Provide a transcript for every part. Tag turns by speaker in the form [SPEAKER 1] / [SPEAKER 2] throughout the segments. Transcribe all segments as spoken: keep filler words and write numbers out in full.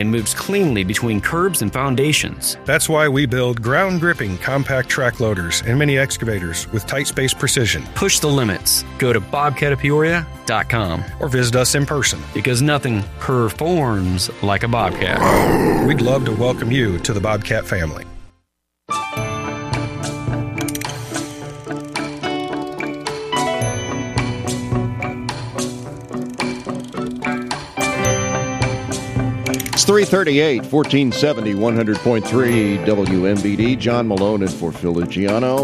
[SPEAKER 1] and moves cleanly between curbs and foundations.
[SPEAKER 2] That's why we build ground-gripping compact track loaders and mini excavators with tight space precision.
[SPEAKER 1] Push the limits. Go to bobcat of peoria dot com
[SPEAKER 2] or visit us in person.
[SPEAKER 1] Because nothing performs like a Bobcat.
[SPEAKER 2] We'd love to welcome you to the Bobcat family.
[SPEAKER 3] It's three thirty-eight, fourteen seventy, one hundred point three W M B D. John Malone and for Phil Luciano.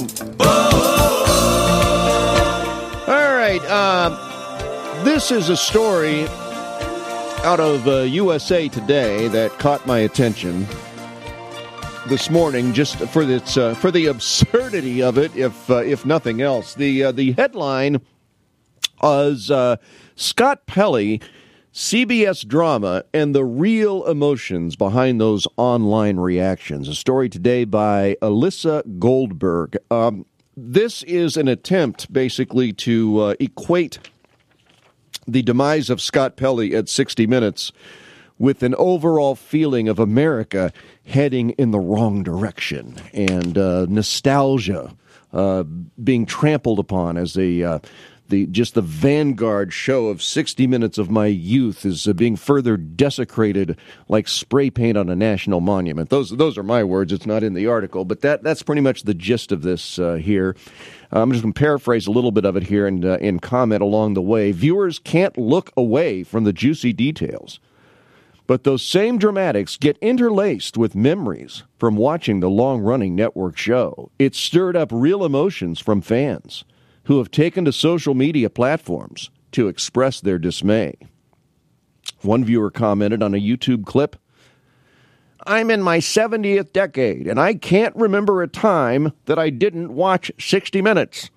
[SPEAKER 3] All right. Uh, this is a story out of uh, U S A Today that caught my attention this morning, just for its uh, for the absurdity of it, if uh, if nothing else. The uh, the headline was uh, Scott Pelley, C B S drama, and the real emotions behind those online reactions. A story today by Alyssa Goldberg. Um, this is an attempt, basically, to uh, equate the demise of Scott Pelley at sixty minutes with an overall feeling of America heading in the wrong direction and uh, nostalgia uh, being trampled upon as a... Uh, The just the vanguard show of sixty minutes of my youth is uh, being further desecrated like spray paint on a national monument. Those those are my words. It's not in the article, but that that's pretty much the gist of this uh, here. Uh, I'm just going to paraphrase a little bit of it here and uh, and comment along the way. Viewers can't look away from the juicy details, but those same dramatics get interlaced with memories from watching the long-running network show. It stirred up real emotions from fans who have taken to social media platforms to express their dismay. One viewer commented on a YouTube clip, "I'm in my seventieth decade, and I can't remember a time that I didn't watch sixty minutes.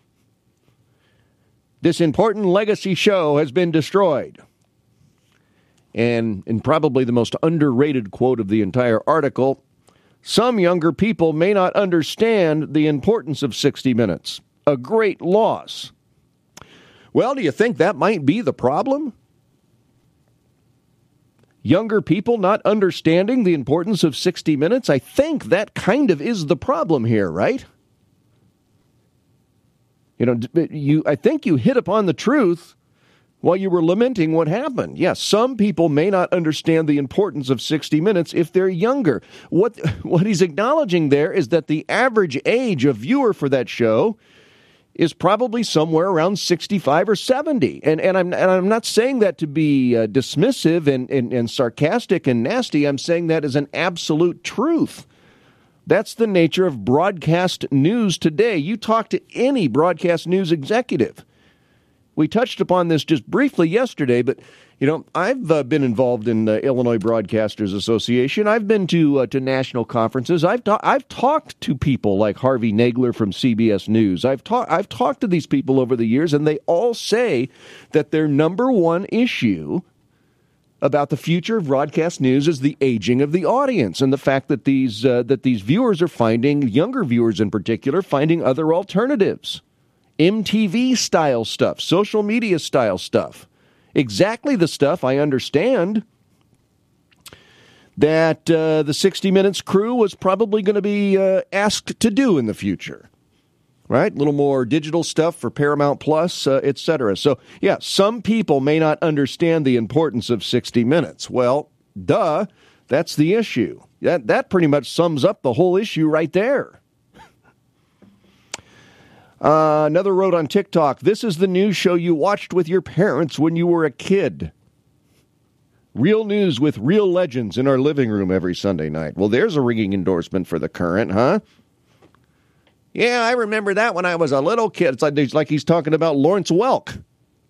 [SPEAKER 3] This important legacy show has been destroyed." And in probably the most underrated quote of the entire article, "Some younger people may not understand the importance of sixty minutes. A great loss." Well, do you think that might be the problem? Younger people not understanding the importance of sixty minutes? I think that kind of is the problem here, right? You know, you, I think you hit upon the truth while you were lamenting what happened. Yes, some people may not understand the importance of sixty minutes if they're younger. What, what he's acknowledging there is that the average age of viewer for that show is probably somewhere around sixty-five or seventy. And and I'm and I'm not saying that to be uh, dismissive and, and, and sarcastic and nasty. I'm saying that as an absolute truth. That's the nature of broadcast news today. You talk to any broadcast news executive. We touched upon this just briefly yesterday, but, you know, I've uh, been involved in the Illinois Broadcasters Association. I've been to uh, to national conferences. I've ta- I've talked to people like Harvey Nagler from C B S News. I've talked I've talked to these people over the years, and they all say that their number one issue about the future of broadcast news is the aging of the audience and the fact that these uh, that these viewers are finding, younger viewers in particular, finding other alternatives. M T V-style stuff, social media-style stuff. Exactly the stuff I understand that uh, the sixty minutes crew was probably going to be uh, asked to do in the future. Right? A little more digital stuff for Paramount Plus, uh, et cetera. So, yeah, some people may not understand the importance of sixty minutes. Well, duh, that's the issue. That, that pretty much sums up the whole issue right there. Uh, another wrote on TikTok, "This is the news show you watched with your parents when you were a kid. Real news with real legends in our living room every Sunday night." Well, there's a ringing endorsement for the current, huh? Yeah, I remember that when I was a little kid. It's like, it's like he's talking about Lawrence Welk.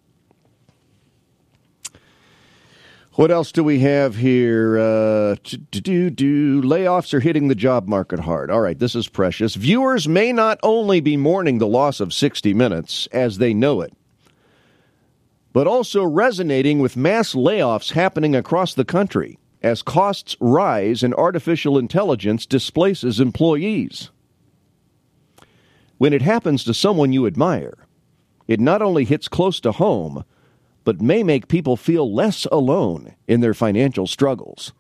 [SPEAKER 3] What else do we have here? Uh, do, do, layoffs are hitting the job market hard. All right, this is precious. Viewers may not only be mourning the loss of sixty minutes as they know it, but also resonating with mass layoffs happening across the country as costs rise and artificial intelligence displaces employees. When it happens to someone you admire, it not only hits close to home, but may make people feel less alone in their financial struggles.